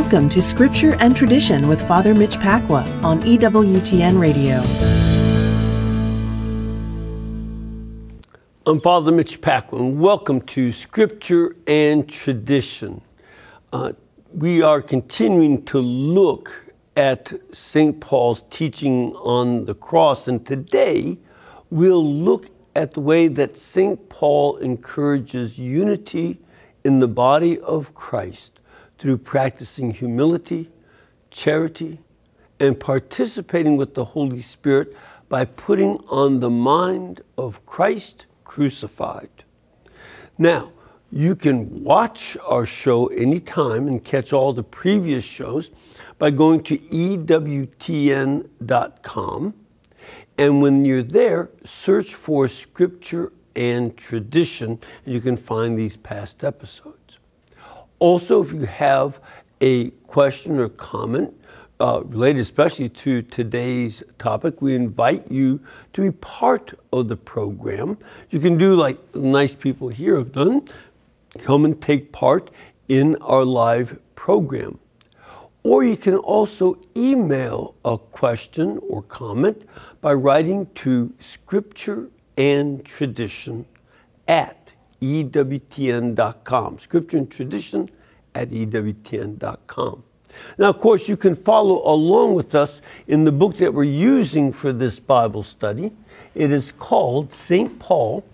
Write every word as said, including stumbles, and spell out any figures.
Welcome to Scripture and Tradition with Father Mitch Pacwa on E W T N Radio. I'm Father Mitch Pacwa, and welcome to Scripture and Tradition. Uh, we are continuing to look at Saint Paul's teaching on the cross, and today we'll look at the way that Saint Paul encourages unity in the body of Christ through practicing humility, charity, and participating with the Holy Spirit by putting on the mind of Christ crucified. Now, you can watch our show anytime and catch all the previous shows by going to E W T N dot com. And when you're there, search for Scripture and Tradition, and you can find these past episodes. Also, if you have a question or comment uh, related especially to today's topic, we invite you to be part of the program. You can do like nice people here have done, come and take part in our live program. Or you can also email a question or comment by writing to Scripture and Tradition at E W T N dot com. Scripture and Tradition at E W T N dot com. Now, of course, you can follow along with us in the book that we're using for this Bible study. It is called Saint Paul,